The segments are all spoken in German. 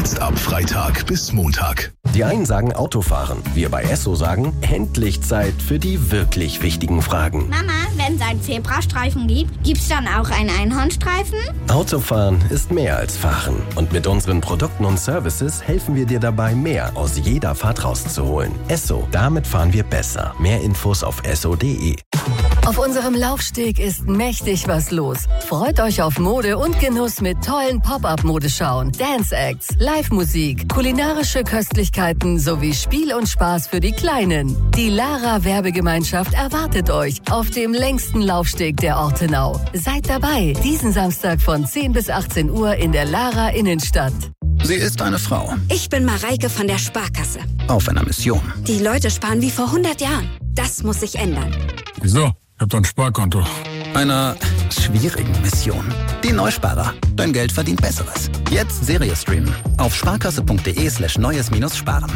Jetzt ab Freitag bis Montag. Die einen sagen Autofahren, wir bei Esso sagen, endlich Zeit für die wirklich wichtigen Fragen. Mama, wenn es einen Zebrastreifen gibt, gibt's dann auch einen Einhornstreifen? Autofahren ist mehr als Fahren. Und mit unseren Produkten und Services helfen wir dir dabei, mehr aus jeder Fahrt rauszuholen. Esso, damit fahren wir besser. Mehr Infos auf esso.de. Auf unserem Laufsteg ist mächtig was los. Freut euch auf Mode und Genuss mit tollen Pop-Up-Modeschauen, Dance-Acts, Live-Musik, kulinarische Köstlichkeiten sowie Spiel und Spaß für die Kleinen. Die Lara Werbegemeinschaft erwartet euch auf dem längsten Laufsteg der Ortenau. Seid dabei, diesen Samstag von 10 bis 18 Uhr in der Lara Innenstadt. Sie ist eine Frau. Ich bin Mareike von der Sparkasse. Auf einer Mission. Die Leute sparen wie vor 100 Jahren. Das muss sich ändern. Wieso? Ich hab doch ein Sparkonto. Einer schwierigen Mission. Die Neusparer. Dein Geld verdient Besseres. Jetzt Serie streamen. Auf sparkasse.de/neues-sparen.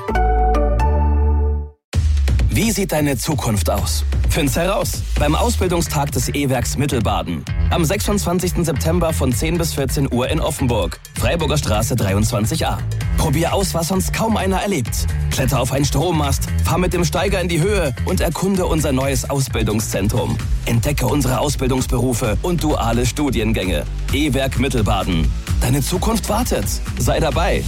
Wie sieht deine Zukunft aus? Find's heraus beim Ausbildungstag des E-Werks Mittelbaden. Am 26. September von 10 bis 14 Uhr in Offenburg. Freiburger Straße 23a. Probier aus, was sonst kaum einer erlebt. Kletter auf einen Strommast, fahr mit dem Steiger in die Höhe und erkunde unser neues Ausbildungszentrum. Entdecke unsere Ausbildungsberufe und duale Studiengänge. E-Werk Mittelbaden. Deine Zukunft wartet. Sei dabei.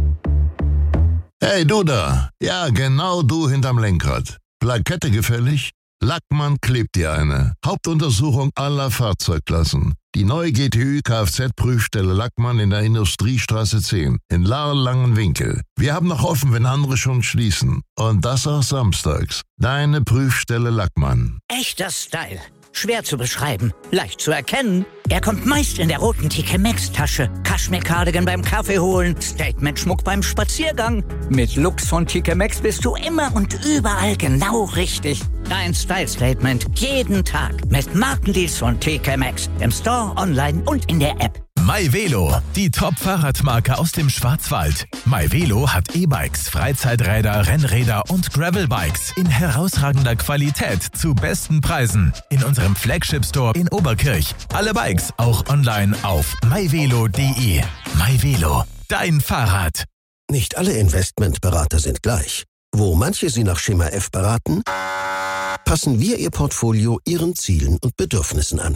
Hey, du da. Ja, genau du hinterm Lenkrad. Plakette gefällig? Lackmann klebt dir eine. Hauptuntersuchung aller Fahrzeugklassen. Die neue GTÜ Kfz-Prüfstelle Lackmann in der Industriestraße 10 in Langenwinkel. Wir haben noch offen, wenn andere schon schließen. Und das auch samstags. Deine Prüfstelle Lackmann. Echter Style. Schwer zu beschreiben, leicht zu erkennen. Er kommt meist in der roten TK Maxx-Tasche. Kaschmir-Cardigan beim Kaffee holen, Statement-Schmuck beim Spaziergang. Mit Looks von TK Maxx bist du immer und überall genau richtig. Dein Style-Statement jeden Tag mit Markendeals von TK Maxx. Im Store, online und in der App. MyVelo, die Top-Fahrradmarke aus dem Schwarzwald. MyVelo hat E-Bikes, Freizeiträder, Rennräder und Gravelbikes in herausragender Qualität zu besten Preisen. In unserem Flagship-Store in Oberkirch. Alle Bikes auch online auf myvelo.de. MyVelo, dein Fahrrad. Nicht alle Investmentberater sind gleich. Wo manche Sie nach Schema F beraten, passen wir Ihr Portfolio Ihren Zielen und Bedürfnissen an.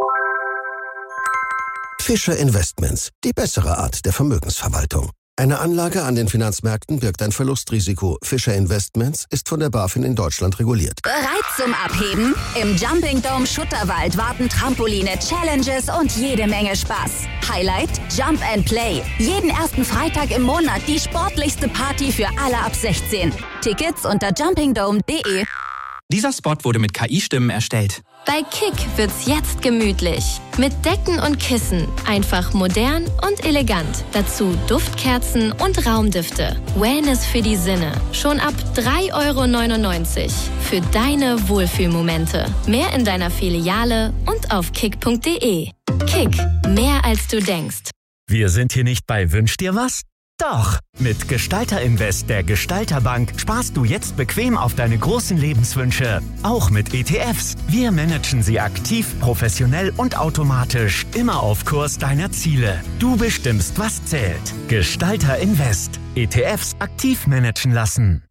Fischer Investments, die bessere Art der Vermögensverwaltung. Eine Anlage an den Finanzmärkten birgt ein Verlustrisiko. Fischer Investments ist von der BaFin in Deutschland reguliert. Bereit zum Abheben? Im Jumping Dome Schutterwald warten Trampoline, Challenges und jede Menge Spaß. Highlight? Jump and Play. Jeden ersten Freitag im Monat die sportlichste Party für alle ab 16. Tickets unter jumpingdome.de. Dieser Spot wurde mit KI-Stimmen erstellt. Bei Kick wird's jetzt gemütlich. Mit Decken und Kissen. Einfach modern und elegant. Dazu Duftkerzen und Raumdüfte. Wellness für die Sinne. Schon ab 3,99 € für deine Wohlfühlmomente. Mehr in deiner Filiale und auf kick.de. Kick. Mehr als du denkst. Wir sind hier nicht bei Wünsch dir was? Doch! Mit Gestalter Invest der Gestalterbank sparst du jetzt bequem auf deine großen Lebenswünsche. Auch mit ETFs. Wir managen sie aktiv, professionell und automatisch. Immer auf Kurs deiner Ziele. Du bestimmst, was zählt. Gestalter Invest. ETFs aktiv managen lassen.